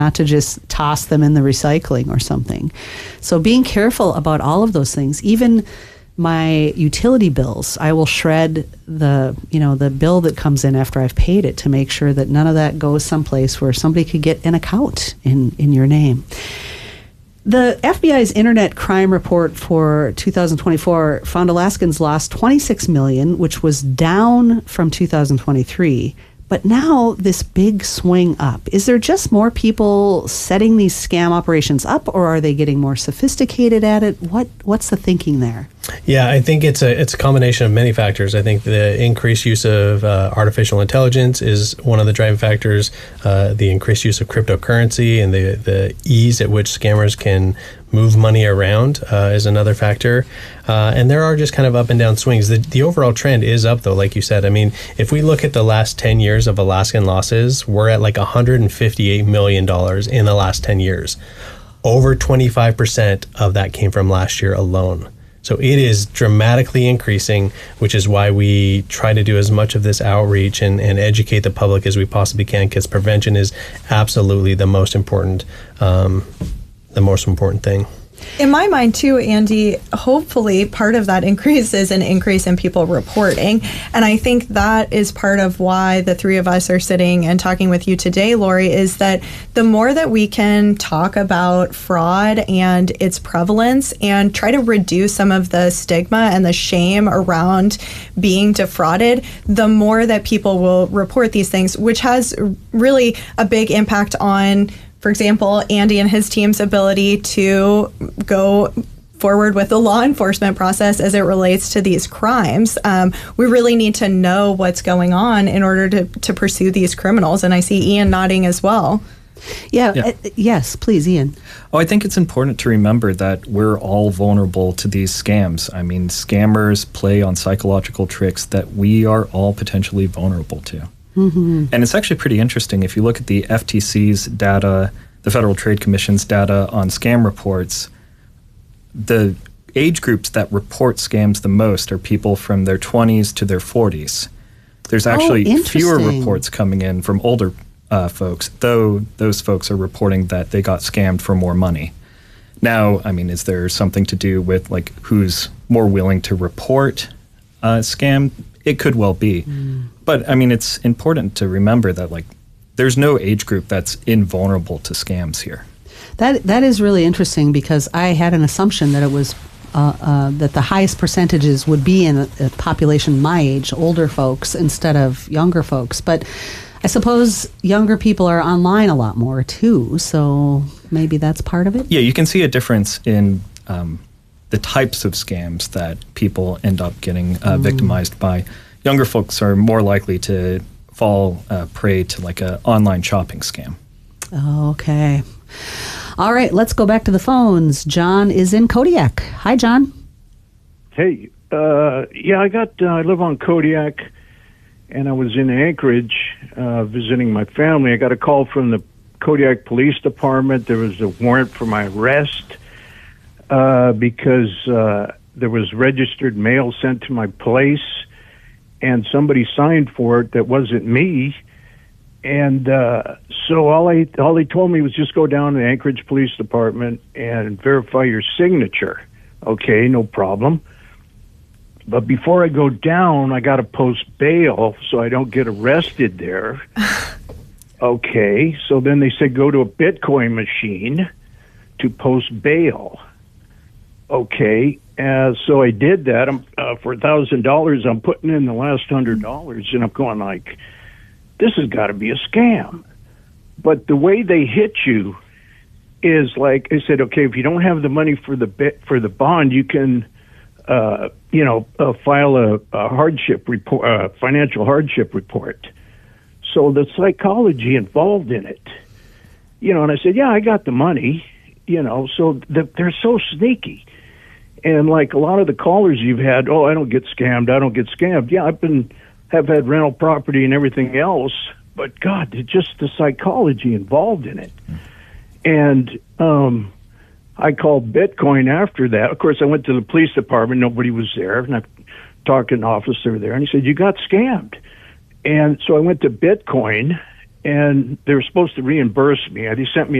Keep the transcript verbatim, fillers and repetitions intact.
not to just toss them in the recycling or something. So being careful about all of those things, even my utility bills, I will shred the, you know, the bill that comes in after I've paid it to make sure that none of that goes someplace where somebody could get an account in, in your name. The F B I's Internet Crime Report for two thousand twenty-four found Alaskans lost twenty-six million dollars, which was down from two thousand twenty-three. But now this big swing up. Is there just more people setting these scam operations up, or are they getting more sophisticated at it? What What's the thinking there? Yeah, I think it's a it's a combination of many factors. I think the increased use of uh, artificial intelligence is one of the driving factors. Uh, the increased use of cryptocurrency and the, the ease at which scammers can move money around uh, is another factor. Uh, and there are just kind of up and down swings. The, the overall trend is up, though, like you said. I mean, if we look at the last ten years of Alaskan losses, we're at like one hundred fifty-eight million dollars in the last ten years. Over twenty-five percent of that came from last year alone. So it is dramatically increasing, which is why we try to do as much of this outreach and, and educate the public as we possibly can, because prevention is absolutely the most important, um, the most important thing. In my mind, too, Andy, hopefully part of that increase is an increase in people reporting. And I think that is part of why the three of us are sitting and talking with you today, Lori, is that the more that we can talk about fraud and its prevalence and try to reduce some of the stigma and the shame around being defrauded, the more that people will report these things, which has really a big impact on, for example, Andy and his team's ability to go forward with the law enforcement process as it relates to these crimes. Um, we really need to know what's going on in order to, to pursue these criminals. And I see Ian nodding as well. Yeah, Yeah. uh, yes, please, Ian. Oh, I think it's important to remember that we're all vulnerable to these scams. I mean, scammers play on psychological tricks that we are all potentially vulnerable to. Mm-hmm. And it's actually pretty interesting. If you look at the F T C's data, the Federal Trade Commission's data on scam reports, the age groups that report scams the most are people from their twenties to their forties. There's actually Oh, fewer interesting. reports coming in from older uh, folks, though those folks are reporting that they got scammed for more money. Now, I mean, is there something to do with like who's more willing to report a scam? It could well be. Mm. But I mean, it's important to remember that like there's no age group that's invulnerable to scams here. That that is really interesting, because I had an assumption that it was uh, uh, that the highest percentages would be in a, a population my age, older folks, instead of younger folks. But I suppose younger people are online a lot more too, so maybe that's part of it. Yeah, you can see a difference in um, the types of scams that people end up getting uh, mm. victimized by. Younger folks are more likely to fall uh, prey to like an online shopping scam. Okay. All right, let's go back to the phones. John is in Kodiak. Hi, John. Hey, uh, yeah, I got, uh, I live on Kodiak, and I was in Anchorage uh, visiting my family. I got a call from the Kodiak Police Department. There was a warrant for my arrest uh, because uh, there was registered mail sent to my place, and somebody signed for it that wasn't me. And uh, so all I all they told me was just go down to the Anchorage Police Department and verify your signature. Okay, no problem. But before I go down, I got to post bail so I don't get arrested there. Okay, so then they said go to a Bitcoin machine to post bail. Okay, uh, so I did that. I'm, uh, for one thousand dollars, I'm putting in the last one hundred dollars, and I'm going like, this has got to be a scam. But the way they hit you is like, I said, okay, if you don't have the money for the bit, for the bond, you can, uh, you know, uh, file a, a hardship report, uh, financial hardship report. So the psychology involved in it, you know, and I said, yeah, I got the money, you know, so the, they're so sneaky. And like a lot of the callers you've had, oh, I don't get scammed, I don't get scammed. Yeah, I've been, have had rental property and everything else, but God, it's just the psychology involved in it. And um, I called Bitcoin after that. Of course, I went to the police department, nobody was there, and I talked to an officer there, and he said, you got scammed. And so I went to Bitcoin, and they were supposed to reimburse me. They sent me